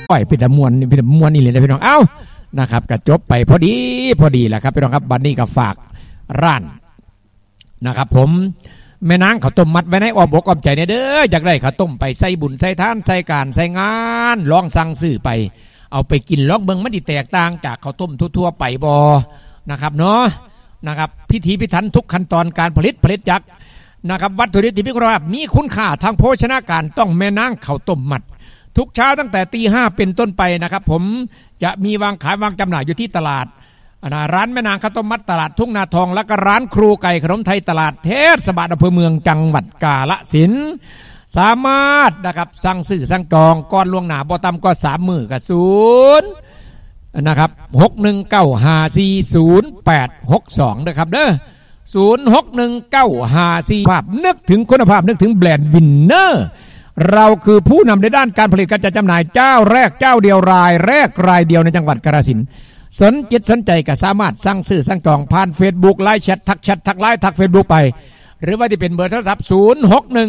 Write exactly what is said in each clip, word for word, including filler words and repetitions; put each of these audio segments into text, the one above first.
ปล่อยเป็นมวลเป็นมวลนี่เลยนะพี่น้องเอ้านะครับกระจบไปพอดีพอดีแหละครับพี่น้องครับบัดนี้ก็ฝากร้านนะครับผมแม่นางข้าวต้มมัดไว้ในอ้อมอกอ้อมใจเนี่ยเด้ออยากได้ข้าวต้มไปใส่บุญใส่ทานใส่การใส่งานลองสั่งซื้อไปเอาไปกินลองเบิ่งมันดิแตกต่างจากข้าวต้มทั่วๆไปบ่นะครับเนาะนะครับพิถีพิถันทุกขั้นตอนการผลิตผลิตจากนะครับวัตถุดิบที่มีคุณภาพมีคุณค่าทางโภชนาการต้องแม่นางข้าวต้มมัดทุกเช้าตั้งแต่ตีห้าเป็นต้นไปนะครับผมจะมีวางขายวางจำหน่ายอยู่ที่ตลาดร้านแม่นางข้าวต้มมัดตลาดทุ่งนาทองและก็ร้านครูไก่ขนมไทยตลาดเทศบาลอำเภอเมืองจังหวัดกาฬสินธุ์สามารถนะครับสั่งซื้อสั่งจองก่อนล่วงหน้าบ่ต่ำก็สามมื้อกับศูนย์นะครับหกหนึ่งเก้าห้าสี่ศูนย์แปดหกสองนะครับเด้อศูนย์หกหนึ่งเก้าห้าสี่ภาพนึกถึงคุณภาพนึกถึงแบรนด์วินเนอร์เราคือผู้นำในด้านการผลิตการจัดจำหน่ายเจ้าแรกเจ้าเดียวรายแรกรายเดียวในจังหวัดกาฬสินธุ์สนจิตสนใจก็สามารถสั่งซื้อสั่งจองผ่าน Facebook ไลน์แชททักแชททักไลน์ทัก Facebook ไปหรือว่าที่เป็นเบอร์โทรศัพท์ศูนย์ หก หนึ่ง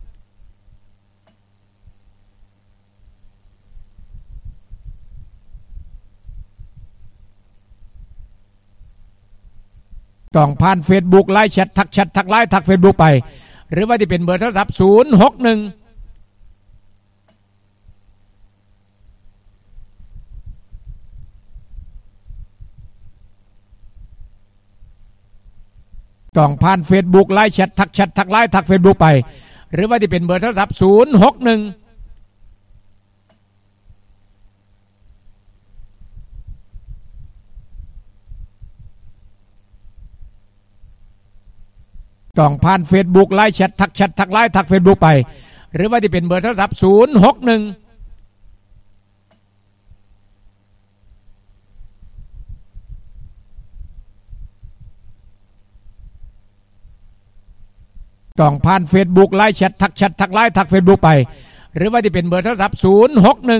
ต้องผ่าน Facebook ไลน์แชททักแชททักไลน์ทัก Facebook ไปหรือว่าที่เป็นเบอร์โทรศัพท์ศูนย์ หก หนึ่งต้องผ่าน Facebook ไลน์แชททักแชททักไลน์ทัก Facebook ไปหรือว่าที่เป็นเบอร์โทรศัพท์ศูนย์ หก หนึ่งต้องผ่าน Facebook ไลน์แชททักแชททักไลน์ทัก Facebook ไปหรือว่าที่เป็นเบอร์โทรศัพท์ศูนย์ หก หนึ่งต้องผ่าน Facebook ไลน์แชททักแชททักไลน์ทัก Facebook ไปหรือว่าที่เป็นเบอร์โทรศัพท์ศูนย์ หก หนึ่ง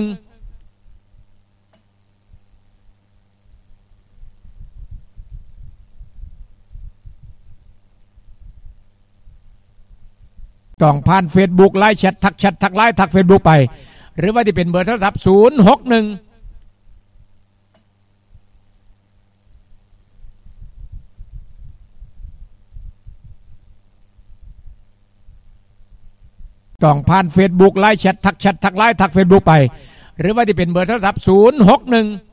ต้องผ่าน Facebook ไลน์แชททักแชททักไลน์ทัก Facebook ไปหรือว่าที่เป็นเบอร์โทรศัพท์ศูนย์ หก หนึ่งต้องผ่าน Facebook ไลน์แชททักแชททักไลน์ทัก Facebook ไปหรือว่าที่เป็นเบอร์โทรศัพท์ศูนย์ หก หนึ่ง